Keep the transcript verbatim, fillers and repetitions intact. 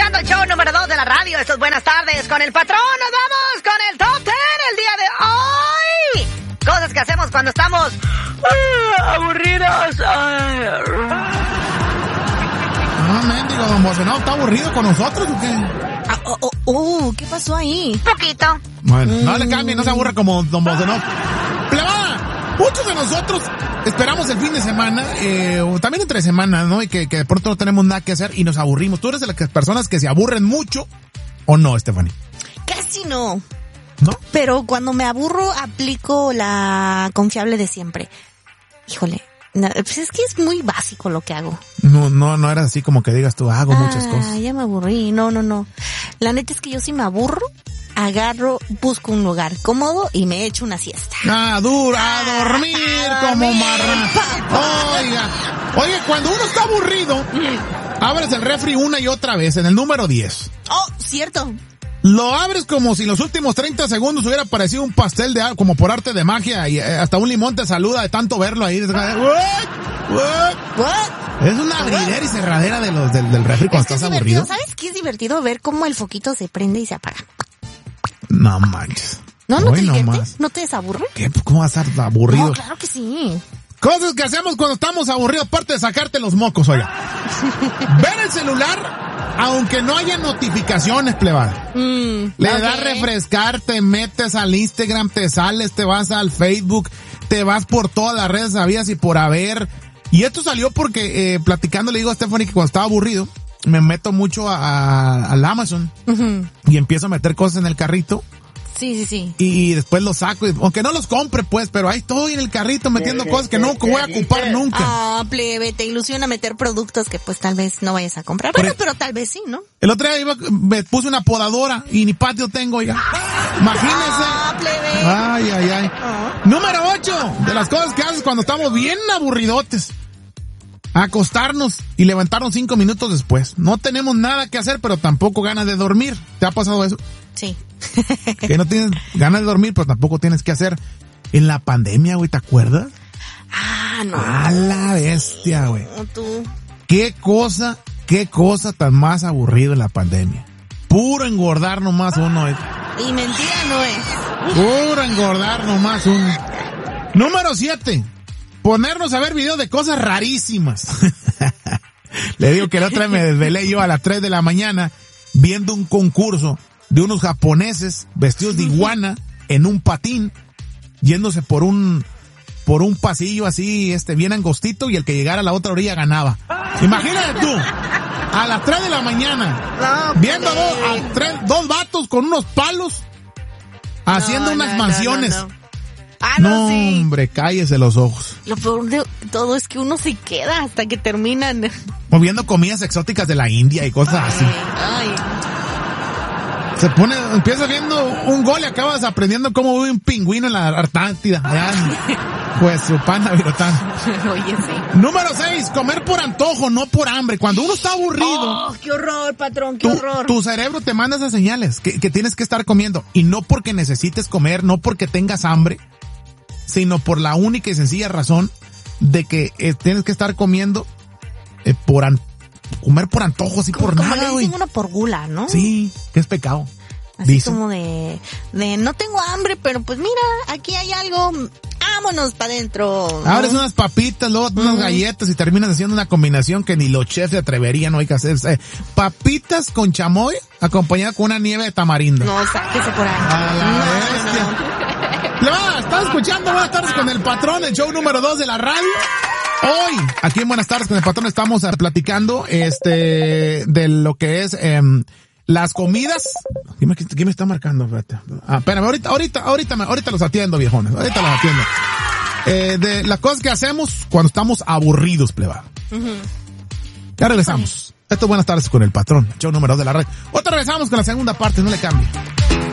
escuchando el show número dos de la radio. Esto es Buenas Tardes con el Patrón. Nos vamos con el Top Ten el día de hoy. Cosas que hacemos cuando estamos uh, aburridos. No, mendigo, don Bocenao, ¿está aburrido con nosotros o qué? Ah, oh, oh, oh, ¿qué pasó ahí? Poquito. Bueno, Mm. no le cambie, no se aburra como don Bocenao. Plebada, muchos de nosotros esperamos el fin de semana, eh, o también entre semana, ¿no? Y que, que de pronto no tenemos nada que hacer y nos aburrimos. ¿Tú eres de las que- personas que se aburren mucho o no, Stephanie? Casi no. ¿No? Pero cuando me aburro, aplico la confiable de siempre. Híjole, no, pues es que es muy básico lo que hago. No, no, no eras así como que digas tú, hago muchas Ah, cosas. ya me aburrí. No, no, no. La neta es que yo sí me aburro, agarro, busco un lugar cómodo y me echo una siesta. Ah, dura, a dormir a como dormir, marrano. Oiga, oye, cuando uno está aburrido, abres el refri una y otra vez en el número diez. Oh, cierto. Lo abres como si en los últimos treinta segundos hubiera aparecido un pastel de como por arte de magia y eh, hasta un limón te saluda de tanto verlo ahí. Es una abridera y cerradera de los del, del refri cuando Es que es estás divertido. aburrido. ¿Sabes qué es divertido? Ver cómo el foquito se prende y se apaga. No manches. ¿No? ¿No Hoy te divierte? nomás. ¿No te desaburre? ¿Qué? ¿Cómo vas a estar aburrido? No, claro que sí. Cosas que hacemos cuando estamos aburridos, aparte de sacarte los mocos, oiga. Ver el celular, aunque no haya notificaciones, plebada. Mm, Le ok. das refrescar, te metes al Instagram, te sales, te vas al Facebook, te vas por todas las redes sabidas y por haber. Y esto salió porque, eh, platicando le digo a Stephanie que cuando estaba aburrido, me meto mucho a, a- al Amazon Ujú. y empiezo a meter cosas en el carrito. Sí, sí, sí. Y después los saco, y- aunque no los compre pues, pero ahí estoy en el carrito metiendo cosas que no voy a ocupar nunca. Ah, plebe, te ilusiona meter productos que pues tal vez no vayas a comprar. Por Bueno, e- pero tal vez sí, ¿no? El otro día iba, me puse una podadora y ni patio tengo, oiga. Imagínese. Ah, plebe. Ay, ay, ay. Ah. Número ocho, de las cosas que haces cuando estamos bien aburridotes. Acostarnos y levantarnos cinco minutos después. No tenemos nada que hacer, pero tampoco ganas de dormir. ¿Te ha pasado eso? Sí. Que no tienes ganas de dormir, pero tampoco tienes que hacer. En la pandemia, güey, ¿te acuerdas? Ah, no. A la bestia, güey. No, tú. Qué cosa, qué cosa tan más aburrido en la pandemia. Puro engordar nomás uno. eh. Y mentira no es. Puro engordar nomás uno. Número siete. Ponernos a ver videos de cosas rarísimas. Le digo que la otra vez me desvelé yo a las tres de la mañana viendo un concurso de unos japoneses vestidos de iguana en un patín, yéndose por un por un pasillo así, este, bien angostito, y el que llegara a la otra orilla ganaba. Imagínate tú, a las tres de la mañana, No, viendo a plebe. dos, a tres, dos vatos con unos palos haciendo No, unas no, no, mansiones. no, no. Ah, no, No, sí. hombre, cállese los ojos. Lo peor de todo es que uno se queda hasta que terminan. Moviendo comidas exóticas de la India y cosas así. Ay, Se pone, empieza viendo un gol y acabas aprendiendo cómo vive un pingüino en la Antártida. Allá en- pues su pana virotán. oye, sí. Número seis, comer por antojo, no por hambre. Cuando uno está aburrido, Oh, qué horror, patrón, qué tu, horror. tu cerebro te manda esas señales que, que tienes que estar comiendo. Y no porque necesites comer, no porque tengas hambre, sino por la única y sencilla razón de que eh, tienes que estar comiendo eh, por an- comer por antojo, así como, por como nada, le güey. dicen uno por gula, ¿no? Sí, que es pecado. Así Dicen. como de, de, no tengo hambre, pero pues mira, aquí hay algo, vámonos para adentro. ¿no? Abres unas papitas, luego unas Ujú. galletas y terminas haciendo una combinación que ni los chefs se atreverían, no hay que hacer. Eh, papitas con chamoy acompañada con una nieve de tamarindo. No, sáquese por ahí. A la No, bestia. no, no. Plebada, ¿estás escuchando Buenas Tardes con el Patrón, el show número dos de la radio? Hoy, aquí en Buenas Tardes con el Patrón, estamos eh, platicando este de lo que es em, las comidas. ¿Quién me, quién me está marcando? Espérate. Ah, espérame, ahorita, ahorita, ahorita, me- ahorita los atiendo, viejones. Ahorita los atiendo. Eh, de las cosas que hacemos cuando estamos aburridos, plebada. Ya regresamos. Esto es Buenas Tardes con el Patrón, show número dos de la radio. Otra regresamos con la segunda parte, no le cambie.